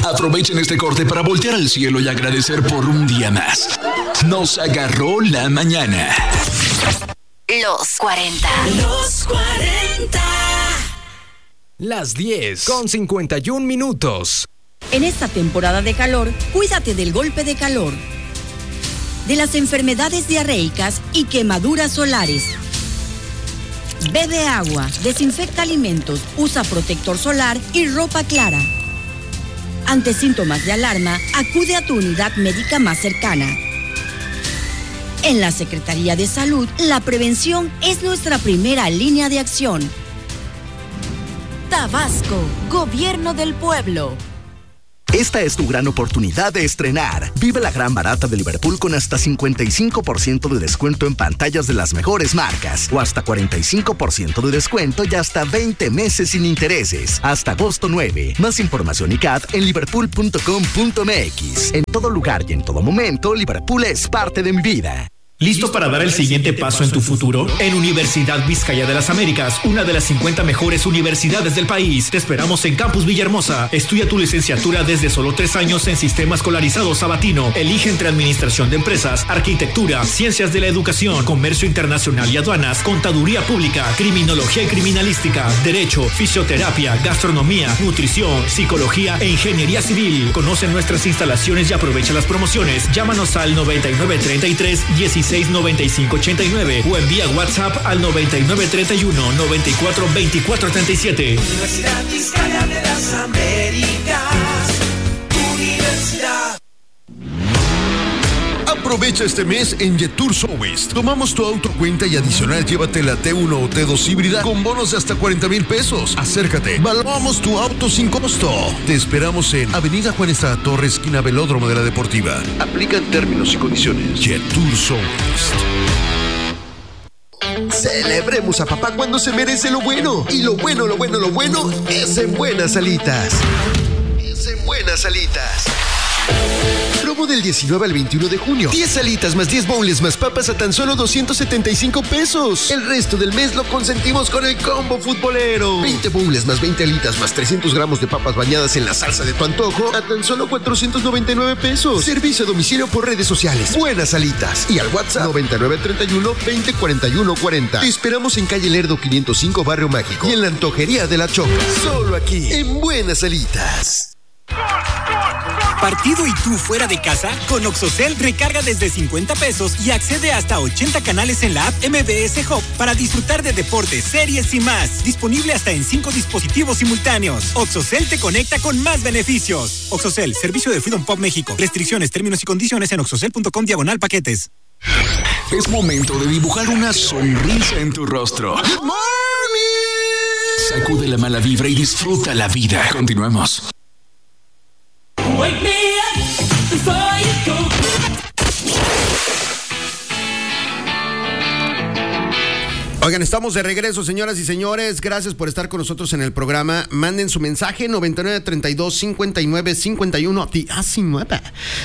Aprovechen este corte para voltear al cielo y agradecer por un día más. Nos agarró la mañana. Los 40. Los 40. Las 10:51. En esta temporada de calor, cuídate del golpe de calor, de las enfermedades diarreicas y quemaduras solares. Bebe agua, desinfecta alimentos, usa protector solar y ropa clara. Ante síntomas de alarma, acude a tu unidad médica más cercana. En la Secretaría de Salud, la prevención es nuestra primera línea de acción. Tabasco, Gobierno del Pueblo. Esta es tu gran oportunidad de estrenar. Vive la gran barata de Liverpool con hasta 55% de descuento en pantallas de las mejores marcas o hasta 45% de descuento y hasta 20 meses sin intereses. Hasta agosto 9. Más información y CAT en liverpool.com.mx. En todo lugar y en todo momento, Liverpool es parte de mi vida. ¿Listo para dar el siguiente paso en tu futuro? En Universidad Vizcaya de las Américas, una de las 50 mejores universidades del país. Te esperamos en Campus Villahermosa. Estudia tu licenciatura desde solo 3 años en Sistema Escolarizado Sabatino. Elige entre Administración de Empresas, Arquitectura, Ciencias de la Educación, Comercio Internacional y Aduanas, Contaduría Pública, Criminología y Criminalística, Derecho, Fisioterapia, Gastronomía, Nutrición, Psicología e Ingeniería Civil. Conoce nuestras instalaciones y aprovecha las promociones. Llámanos al 9933-169589 o envía WhatsApp al 9931-942437. Universidad Vizcaya de las Américas. Universidad. Aprovecha este mes en Jetour Southwest. Tomamos tu auto a cuenta y adicional llévate la T1 o T2 híbrida con bonos de hasta 40,000 pesos. Acércate, valuamos tu auto sin costo. Te esperamos en Avenida Juan Estrada Torres, esquina Velódromo de la Deportiva. Aplican términos y condiciones. Jetour Southwest. Celebremos a papá cuando se merece lo bueno. Y lo bueno es en Buenas Alitas. Es en Buenas Alitas. Promo del 19 al 21 de junio. 10 alitas más 10 boneless más papas a tan solo 275 pesos. El resto del mes lo consentimos con el combo futbolero. 20 boneless más 20 alitas más 300 gramos de papas bañadas en la salsa de tu antojo a tan solo 499 pesos. Servicio a domicilio por redes sociales. Buenas Alitas. Y al WhatsApp 9931-204140. Te esperamos en calle Lerdo 505, Barrio Mágico. Y en la Antojería de la Choca. Solo aquí, en Buenas Alitas. ¿Partido y tú fuera de casa? Con Oxocel recarga desde 50 pesos y accede hasta 80 canales en la app MBS Hub para disfrutar de deportes, series y más. Disponible hasta en 5 dispositivos simultáneos. Oxocel te conecta con más beneficios. Oxocel, servicio de Freedom Pop México. Restricciones, términos y condiciones en oxocel.com/paquetes. Es momento de dibujar una sonrisa en tu rostro. ¡Good morning! Sacude la mala vibra y disfruta la vida. Continuemos. Wake me up before you go. Oigan, estamos de regreso, señoras y señores. Gracias por estar con nosotros en el programa. Manden su mensaje 9932-5951 19.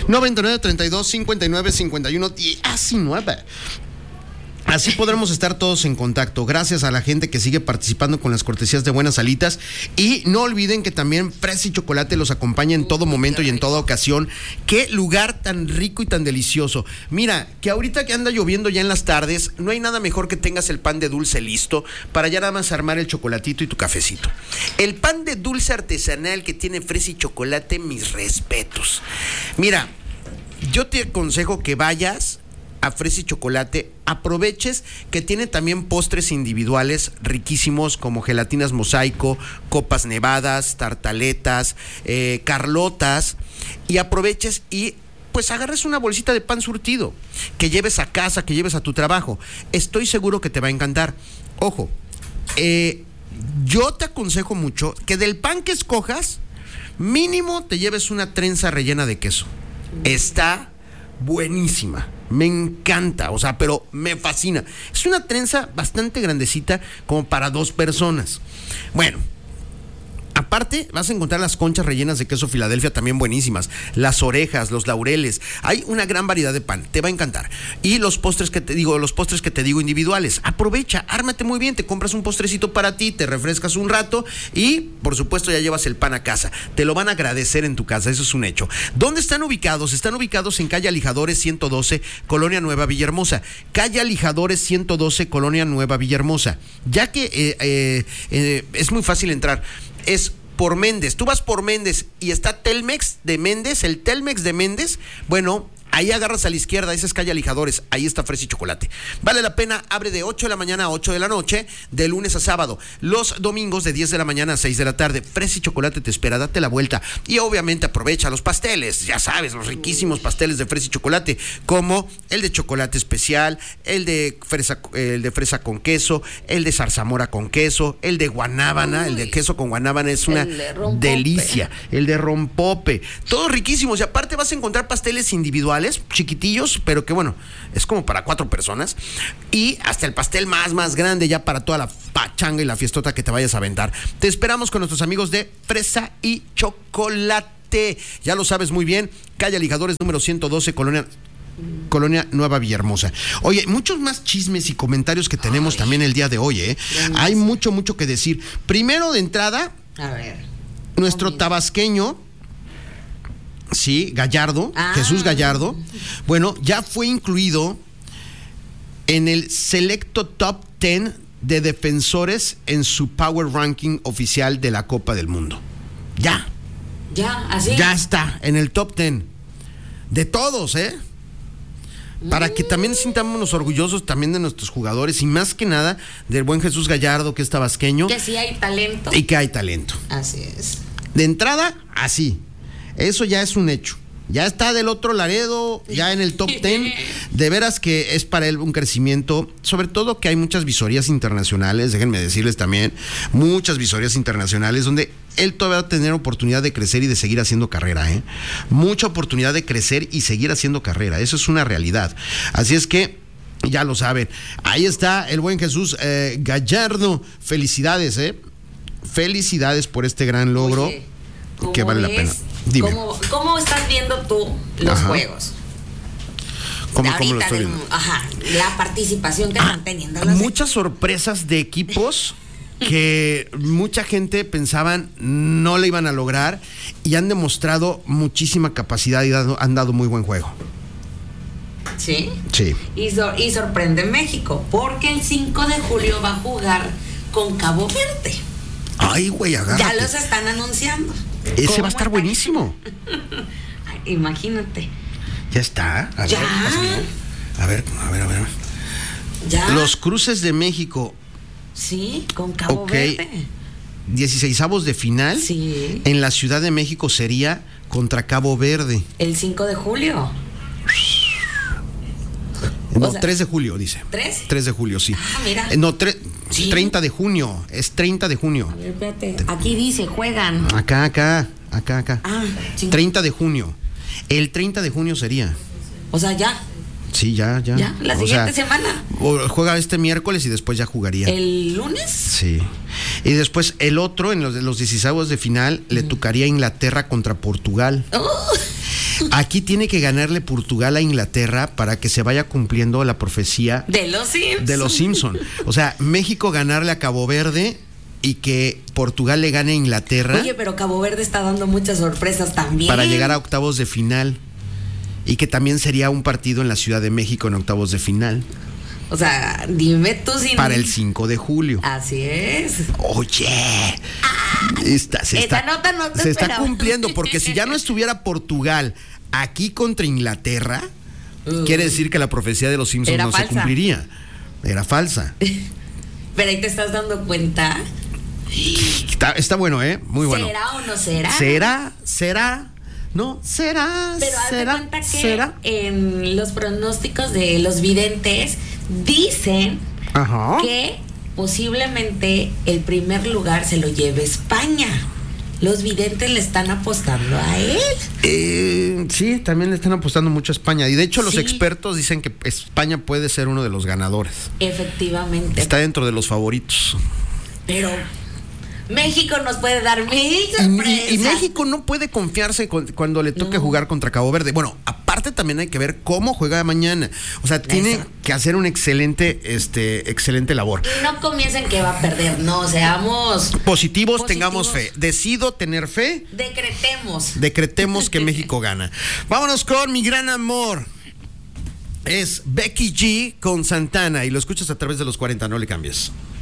9932-5951 19. Así podremos estar todos en contacto. Gracias a la gente que sigue participando con las cortesías de Buenas Alitas. Y no olviden que también Fresa y Chocolate los acompaña en todo momento y en toda ocasión. Qué lugar tan rico y tan delicioso. Mira, que ahorita que anda lloviendo ya en las tardes, no hay nada mejor que tengas el pan de dulce listo para ya nada más armar el chocolatito y tu cafecito. El pan de dulce artesanal que tiene Fresa y Chocolate, mis respetos. Mira, yo te aconsejo que vayas a Fresa y Chocolate, aproveches que tiene también postres individuales riquísimos como gelatinas mosaico, copas nevadas, tartaletas, carlotas, y aproveches y pues agarres una bolsita de pan surtido que lleves a casa, que lleves a tu trabajo. Estoy seguro que te va a encantar. Ojo, yo te aconsejo mucho que del pan que escojas, mínimo te lleves una trenza rellena de queso. Está buenísima, me encanta, o sea, pero me fascina. Es una trenza bastante grandecita como para 2 personas. Bueno, Aparte, vas a encontrar las conchas rellenas de queso Filadelfia también buenísimas, las orejas, los laureles. Hay una gran variedad de pan, te va a encantar. Y los postres que te digo individuales. Aprovecha, ármate muy bien, te compras un postrecito para ti, te refrescas un rato y, por supuesto, ya llevas el pan a casa. Te lo van a agradecer en tu casa, eso es un hecho. ¿Dónde están ubicados? Están ubicados en calle Alijadores 112, Colonia Nueva Villahermosa. Calle Alijadores 112, Colonia Nueva Villahermosa. Ya que es muy fácil entrar. Es por Méndez. Tú vas por Méndez y está Telmex de Méndez, el Telmex de Méndez. Bueno, ahí agarras a la izquierda, esa es calle Alijadores, ahí está Fresa y Chocolate. Vale la pena, abre de 8 de la mañana a 8 de la noche, de lunes a sábado. Los domingos de 10 de la mañana a 6 de la tarde. Fresa y Chocolate te espera, date la vuelta. Y obviamente aprovecha los pasteles, ya sabes, los riquísimos pasteles de Fresa y Chocolate, como el de chocolate especial, el de fresa con queso, el de zarzamora con queso, el de guanábana, el de queso con guanábana es una delicia. El de rompope, todos riquísimos. Y aparte vas a encontrar pasteles individuales, chiquitillos, pero que bueno, es como para 4 personas, y hasta el pastel más grande ya para toda la pachanga y la fiestota que te vayas a aventar. Te esperamos con nuestros amigos de Fresa y Chocolate, ya lo sabes muy bien, calle Alijadores número 112, Colonia Nueva Villahermosa. Oye, muchos más chismes y comentarios que tenemos también el día de hoy, ¿eh? Hay mucho que decir. Primero de entrada, a ver, nuestro tabasqueño, sí, Gallardo, Jesús Gallardo, bueno, ya fue incluido en el selecto top 10 de defensores en su Power Ranking oficial de la Copa del Mundo. Ya, así. Ya está en el top 10 de todos, para que también sintámonos orgullosos también de nuestros jugadores y más que nada del buen Jesús Gallardo, que es tabasqueño. Que sí hay talento. Y que hay talento. Así es. De entrada, así. Eso ya es un hecho. Ya está del otro Laredo, ya en el top 10. De veras que es para él un crecimiento, sobre todo que hay muchas visorías internacionales, déjenme decirles también, muchas visorías internacionales donde él todavía va a tener oportunidad de crecer y de seguir haciendo carrera, mucha oportunidad de crecer y seguir haciendo carrera, eso es una realidad. Así es que ya lo saben, ahí está el buen Jesús Gallardo. Felicidades, felicidades por este gran logro. Oye, que vale la pena. Dime. ¿Cómo estás viendo tú los juegos? ¿Cómo lo estoy viendo? La participación que están teniendo. Muchas sorpresas de equipos que mucha gente pensaban no le iban a lograr y han demostrado muchísima capacidad y han dado muy buen juego. ¿Sí? Sí. Y sorprende México, porque el 5 de julio va a jugar con Cabo Verde. Ay, güey, agárrate. Ya los están anunciando. Ese va a estar buenísimo. Imagínate. Ya está. A ver. Ya. Los cruces de México. Sí, con Cabo Verde. 16avos de final. Sí. En la Ciudad de México sería contra Cabo Verde. El 5 de julio. No, 3 de julio, dice. ¿3? 3 de julio, sí. Mira. No, 30 de junio. Es 30 de junio. A ver, espérate. Aquí dice, juegan. Acá. Sí. 30 de junio. El 30 de junio sería. O sea, ya. Sí, ya. Ya, la siguiente semana. Juega este miércoles y después ya jugaría. ¿El lunes? Sí. Y después el otro, en los 16avos de final, le tocaría Inglaterra contra Portugal. Aquí tiene que ganarle Portugal a Inglaterra para que se vaya cumpliendo la profecía de los Simpson. O sea, México ganarle a Cabo Verde y que Portugal le gane a Inglaterra. Oye, pero Cabo Verde está dando muchas sorpresas también. Para llegar a octavos de final. Y que también sería un partido en la Ciudad de México en octavos de final. O sea, dime tú si... Para el 5 de julio. Así es. Oye. Esta nota no te se está cumpliendo, porque si ya no estuviera Portugal aquí contra Inglaterra, quiere decir que la profecía de los Simpsons no se cumpliría. Era falsa. Pero ahí te estás dando cuenta. Está bueno, muy bueno. ¿Será o no será? ¿Será? No, será. Pero hazte cuenta que en los pronósticos de los videntes dicen que posiblemente el primer lugar se lo lleve España. Los videntes le están apostando a él. Sí, también le están apostando mucho a España. Y de hecho los expertos dicen que España puede ser uno de los ganadores. Efectivamente. Está dentro de los favoritos. Pero México nos puede dar mil sorpresas. Y México no puede confiarse cuando le toque jugar contra Cabo Verde. Bueno, aparte también hay que ver cómo juega mañana. O sea, tiene que hacer un excelente labor. Y no comiencen que va a perder, no, seamos positivos, tengamos fe. Decido tener fe. Decretemos que México gana. Vámonos con Mi Gran Amor. Es Becky G con Santana y lo escuchas a través de los 40, no le cambies.